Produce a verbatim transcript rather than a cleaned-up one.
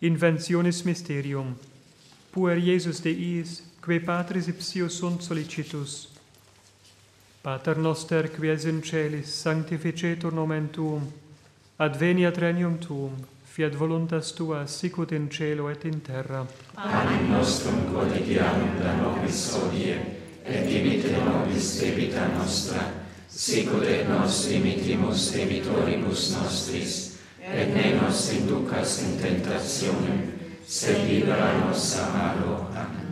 Inventionis mysterium. Puer Iesus Deis, que Patris ipsio sunt solicitus. Pater noster, qui es in celis, sanctificetur nomen tuum, adveniat regnum tuum, fiat voluntas tua, sicut in cielo et in terra. Panem nostrum quotidianum da nobis hodie, et dimitte nobis debita nostra, sicut et nos dimittimus debitoribus nostris, et ne nos inducas in tentationem, sed libera nos a malo. Amen.